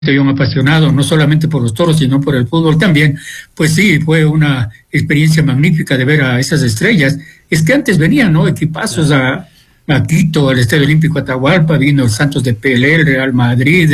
Soy un apasionado no solamente por los toros, sino por el fútbol también. Pues sí, fue una experiencia magnífica de ver a esas estrellas. Es que antes venían, ¿no?, equipazos a Quito, al Estadio Olímpico Atahualpa, vino el Santos de Pelé, el Real Madrid,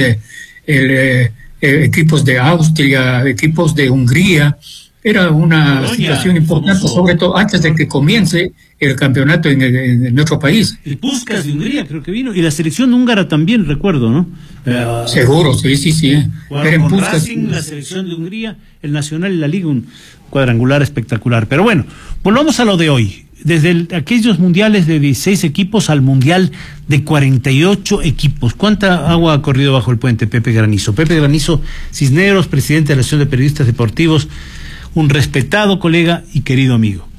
equipos de Austria, equipos de Hungría. Era una situación importante, sobre todo antes de que comience el campeonato en nuestro país. El Puskás de Hungría creo que vino, y la selección húngara también, recuerdo, ¿no? Seguro, sí. Era en Puskás, Racing, la selección de Hungría, el Nacional y la Liga, un cuadrangular espectacular. Pero bueno, volvamos a lo de hoy. Desde aquellos mundiales de 16 equipos al mundial de 48 equipos. ¿Cuánta agua ha corrido bajo el puente, Pepe Granizo? Pepe Granizo Cisneros, presidente de la Asociación de Periodistas Deportivos, un respetado colega y querido amigo.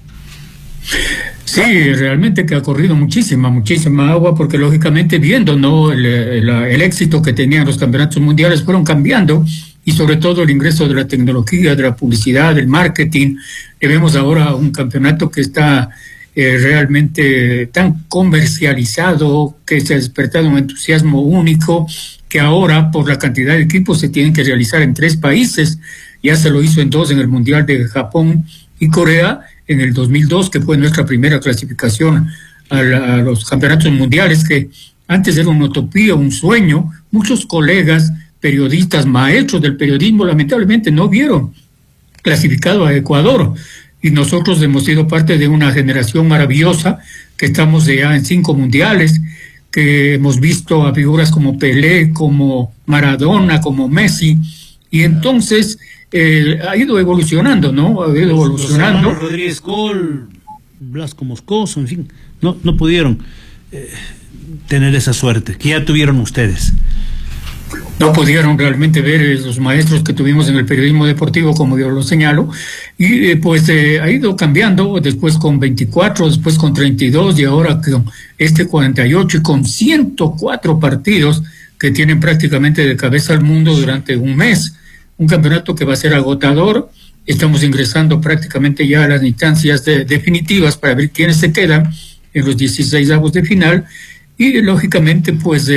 Sí, realmente que ha corrido muchísima agua, porque lógicamente viendo, ¿no?, el éxito que tenían los campeonatos mundiales, fueron cambiando, y sobre todo el ingreso de la tecnología, de la publicidad, del marketing. Vemos ahora un campeonato que está realmente tan comercializado, que se ha despertado un entusiasmo único, que ahora por la cantidad de equipos se tienen que realizar en 3 países. Ya se lo hizo en 2 en el Mundial de Japón y Corea en el 2002, que fue nuestra primera clasificación a los campeonatos mundiales, que antes era una utopía, un sueño. Muchos colegas, periodistas, maestros del periodismo, lamentablemente no vieron clasificado a Ecuador, y nosotros hemos sido parte de una generación maravillosa, que estamos ya en 5 mundiales, que hemos visto a figuras como Pelé, como Maradona, como Messi, y entonces ha ido evolucionando, ¿no? Ha ido evolucionando. Rodríguez Col, Blasco Moscoso, en fin, no pudieron tener esa suerte que ya tuvieron ustedes. No pudieron realmente ver los maestros que tuvimos en el periodismo deportivo, como yo lo señalo, y ha ido cambiando, después con 24, después con 32, y ahora con 48, y con 104 partidos que tienen prácticamente de cabeza al mundo durante un mes. Un campeonato que va a ser agotador. Estamos ingresando prácticamente ya a las instancias definitivas para ver quiénes se quedan en los 16avos de final, y lógicamente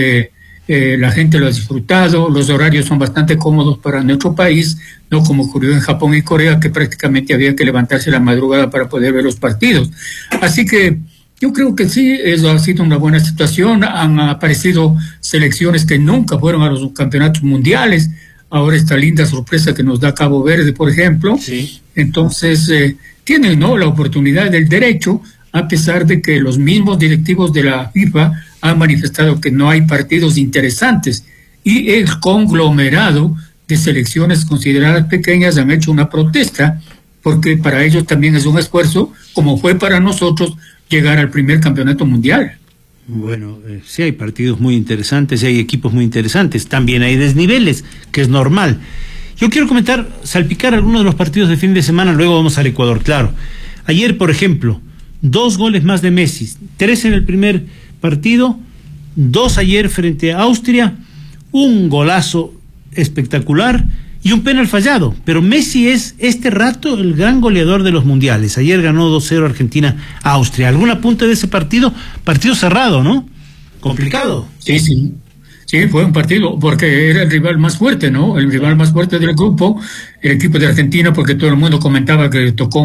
la gente lo ha disfrutado. Los horarios son bastante cómodos para nuestro país, no como ocurrió en Japón y Corea, que prácticamente había que levantarse la madrugada para poder ver los partidos. Así que yo creo que sí, eso ha sido una buena situación. Han aparecido selecciones que nunca fueron a los campeonatos mundiales. Ahora esta linda sorpresa que nos da Cabo Verde, por ejemplo. Sí. Entonces, tienen, ¿no?, la oportunidad del derecho, a pesar de que los mismos directivos de la FIFA han manifestado que no hay partidos interesantes, y el conglomerado de selecciones consideradas pequeñas han hecho una protesta, porque para ellos también es un esfuerzo, como fue para nosotros llegar al primer campeonato mundial. Bueno, sí hay partidos muy interesantes, sí hay equipos muy interesantes, también hay desniveles, que es normal. Yo quiero salpicar algunos de los partidos de fin de semana, luego vamos al Ecuador, claro. Ayer, por ejemplo, 2 goles más de Messi, 3 en el primer partido, 2 ayer frente a Austria, un golazo espectacular y un penal fallado, pero Messi es este rato el gran goleador de los mundiales. Ayer ganó 2-0 Argentina a Austria. ¿Algún apunte de ese partido? Partido cerrado, ¿no? Complicado. Sí, fue un partido, porque era el rival más fuerte, ¿no? El rival más fuerte del grupo, el equipo de Argentina, porque todo el mundo comentaba que tocó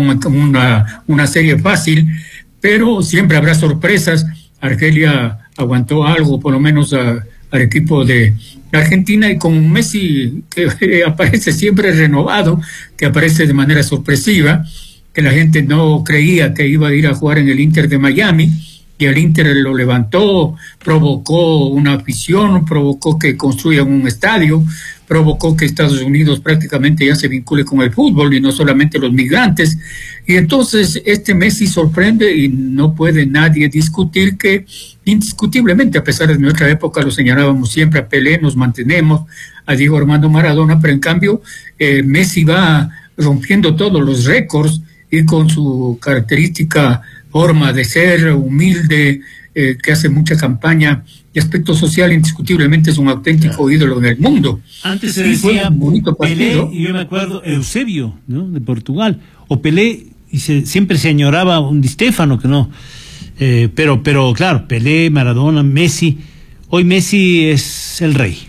una serie fácil, pero siempre habrá sorpresas. Argelia aguantó algo, por lo menos al equipo de Argentina, y con Messi, que aparece siempre renovado, que aparece de manera sorpresiva, que la gente no creía que iba a ir a jugar en el Inter de Miami, y el Inter lo levantó, provocó una afición, provocó que construyan un estadio, provocó que Estados Unidos prácticamente ya se vincule con el fútbol, y no solamente los migrantes. Y entonces Messi sorprende, y no puede nadie discutir que indiscutiblemente, a pesar de nuestra época, lo señalábamos siempre, a Pelé nos mantenemos, a Diego Armando Maradona, pero en cambio Messi va rompiendo todos los récords, y con su característica forma de ser humilde, que hace mucha campaña, y aspecto social, indiscutiblemente es un auténtico ídolo en el mundo. Antes se decía Pelé, y yo me acuerdo Eusebio, ¿no?, de Portugal, o Pelé, y siempre se añoraba un Di Stéfano, que no, pero claro, Pelé, Maradona, Messi. Hoy Messi es el rey.